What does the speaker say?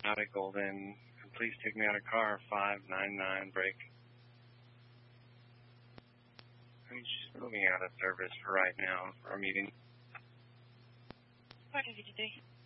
out of Golden. Please take me out of car 599 break. She's moving out of service for right now for our meeting. 553.